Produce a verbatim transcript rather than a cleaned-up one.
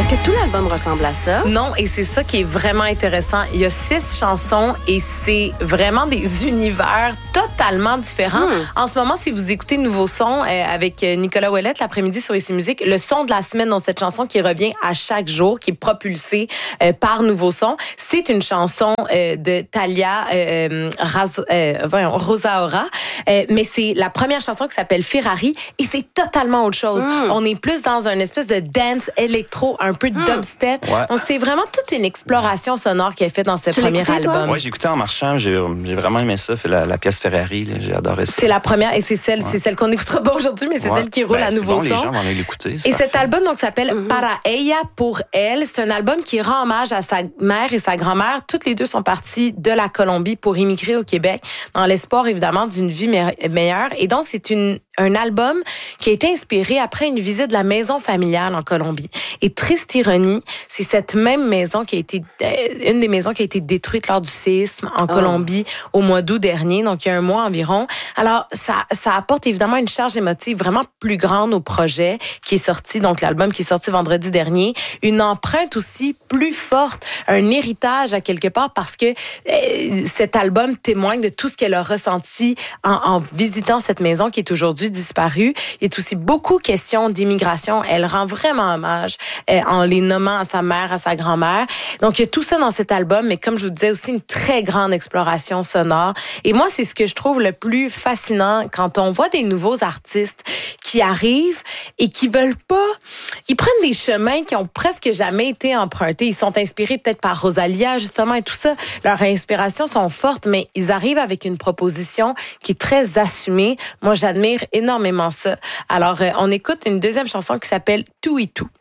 Est-ce que tout l'album ressemble à ça? Non, et c'est ça qui est vraiment intéressant. Il y a six chansons et c'est vraiment des univers totalement différents. Hmm. En ce moment, si vous écoutez Nouveau Son euh, avec Nicolas Ouellette l'après-midi sur Ici Musique, le son de la semaine dans cette chanson qui revient à chaque jour, qui est propulsée euh, par Nouveau Son, c'est une chanson euh, de Thalia euh, Raz- euh, voyons, Rosa Ora, euh, mais c'est la première chanson qui s'appelle Ferrari et c'est totalement autre chose. Hmm. On est plus dans un espèce de dance électro, un peu de hmm. dubstep. Ouais. Donc, c'est vraiment toute une exploration sonore qu'elle fait dans ce tu premier album. Oui, j'ai écouté en marchant. J'ai, j'ai vraiment aimé ça. La, la pièce Ferrari, là, j'ai adoré ça. C'est la première, et c'est celle, ouais. c'est celle qu'on n'écoutera pas aujourd'hui, mais c'est ouais. celle qui roule ben, à Nouveau bon, Son. Les gens vont aller l'écouter. Et parfait. Cet album donc s'appelle mm-hmm. Para ella, pour elle. C'est un album qui rend hommage à sa mère et sa grand-mère. Toutes les deux sont parties de la Colombie pour immigrer au Québec, dans l'espoir, évidemment, d'une vie me- meilleure. Et donc, c'est une un album qui a été inspiré après une visite de la maison familiale en Colombie. Et triste ironie, c'est cette même maison qui a été, euh, une des maisons qui a été détruite lors du séisme en oh. Colombie au mois d'août dernier, donc il y a un mois environ. Alors, ça, ça apporte évidemment une charge émotive vraiment plus grande au projet qui est sorti, donc l'album qui est sorti vendredi dernier. Une empreinte aussi plus forte, un héritage à quelque part parce que euh, cet album témoigne de tout ce qu'elle a ressenti en, en visitant cette maison qui est aujourd'hui disparue. Il est aussi beaucoup question d'immigration. Elle rend vraiment hommage euh, en les nommant à sa mère, à sa grand-mère. Donc, il y a tout ça dans cet album, mais comme je vous disais, aussi une très grande exploration sonore. Et moi, c'est ce que je trouve le plus fascinant quand on voit des nouveaux artistes qui arrivent et qui veulent pas... Ils prennent des chemins qui ont presque jamais été empruntés. Ils sont inspirés peut-être par Rosalia, justement, et tout ça. Leurs inspirations sont fortes, mais ils arrivent avec une proposition qui est très assumée. Moi, j'admire énormément ça. Alors, euh, on écoute une deuxième chanson qui s'appelle Tout et Tout.